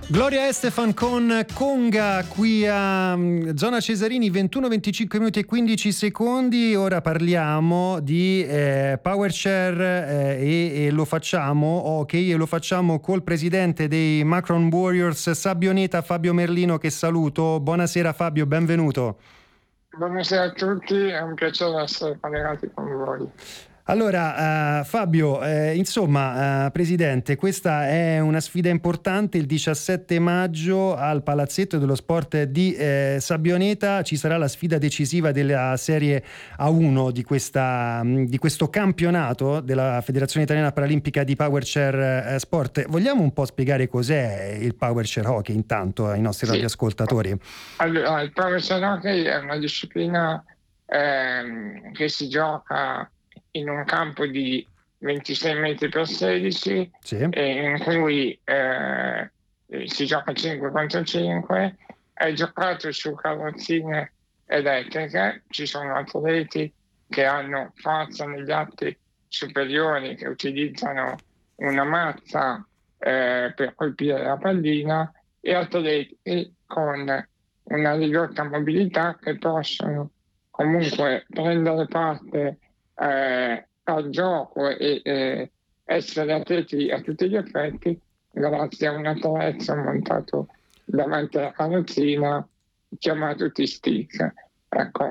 Gloria Estefan con Conga qui a Zona Cesarini, 21, 25 minuti e 15 secondi. Ora parliamo di PowerShare e lo facciamo col presidente dei Macron Warriors, Sabioneta, Fabio Merlino, che saluto. Buonasera Fabio, benvenuto. Buonasera a tutti, è un piacere essere collegati con voi. Allora, Fabio, Presidente, questa è una sfida importante. Il 17 maggio al Palazzetto dello Sport di Sabioneta ci sarà la sfida decisiva della Serie A1 di questo campionato della Federazione Italiana Paralimpica di PowerShare Sport. Vogliamo un po' spiegare cos'è il PowerShare Hockey intanto ai nostri radioascoltatori? Allora, il PowerShare Hockey è una disciplina che si gioca in un campo di 26 metri per 16, sì, in cui si gioca 5 contro 5, è giocato su carrozzine elettriche. Ci sono atleti che hanno forza negli atti superiori, che utilizzano una mazza per colpire la pallina, e atleti con una ridotta mobilità che possono comunque prendere parte al gioco e essere atleti a tutti gli effetti grazie a un attrezzo montato davanti alla carrozzina chiamato T-Stick. Ecco,